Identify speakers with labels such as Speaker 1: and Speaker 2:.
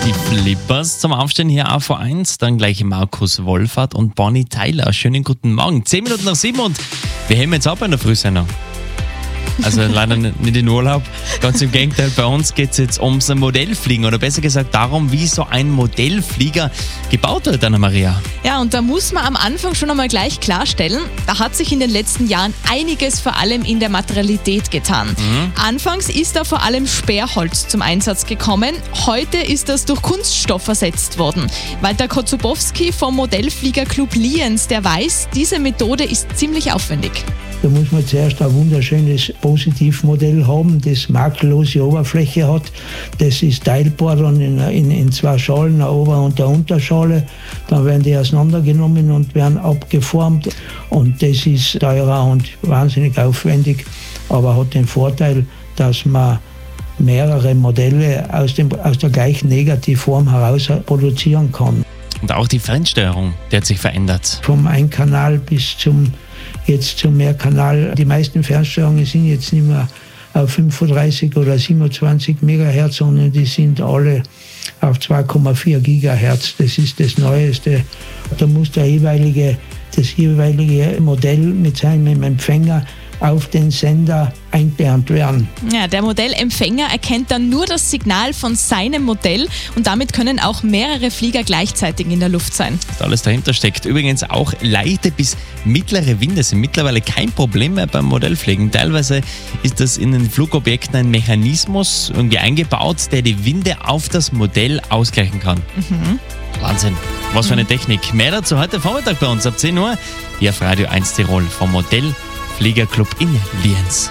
Speaker 1: Die Flippers zum Aufstehen hier auf V1, dann gleich Markus Wohlfahrt und Bonnie Tyler. Schönen guten Morgen. 10 Minuten nach 7 und wir heben jetzt ab in der Frühsendung. Also leider nicht in Urlaub. Ganz im Gegenteil, bei uns geht es jetzt ums Modellfliegen oder besser gesagt darum, wie so ein Modellflieger gebaut wird, Anna-Maria.
Speaker 2: Ja, und da muss man am Anfang schon einmal gleich klarstellen, da hat sich in den letzten Jahren einiges vor allem in der Materialität getan. Anfangs ist da vor allem Sperrholz zum Einsatz gekommen. Heute ist das durch Kunststoff ersetzt worden. Walter Kocubowski vom Modellfliegerclub Lienz, der weiß, diese Methode ist ziemlich aufwendig.
Speaker 3: Da muss man zuerst ein wunderschönes Positivmodell haben, das makellose Oberfläche hat. Das ist teilbar dann in zwei Schalen, eine Ober- und eine Unterschale. Dann werden die auseinandergenommen und werden abgeformt. Und das ist teurer und wahnsinnig aufwendig, aber hat den Vorteil, dass man mehrere Modelle aus der gleichen Negativform heraus produzieren kann.
Speaker 1: Und auch die Fernsteuerung, die hat sich verändert.
Speaker 3: Vom Einkanal bis zum Mehrkanal. Die meisten Fernsteuerungen sind jetzt nicht mehr auf 35 oder 27 Megahertz, sondern die sind alle auf 2,4 Gigahertz. Das ist das Neueste. Da muss das jeweilige Modell mit seinem Empfänger auf den Sender eingelernt werden.
Speaker 2: Ja, der Modellempfänger erkennt dann nur das Signal von seinem Modell und damit können auch mehrere Flieger gleichzeitig in der Luft sein.
Speaker 1: Was alles dahinter steckt. Übrigens auch leichte bis mittlere Winde sind mittlerweile kein Problem mehr beim Modellfliegen. Teilweise ist das in den Flugobjekten ein Mechanismus irgendwie eingebaut, der die Winde auf das Modell ausgleichen kann. Wahnsinn. Was für eine Technik. Mehr dazu heute Vormittag bei uns ab 10 Uhr hier auf Radio 1 Tirol vom Modellfliegerclub in Lienz.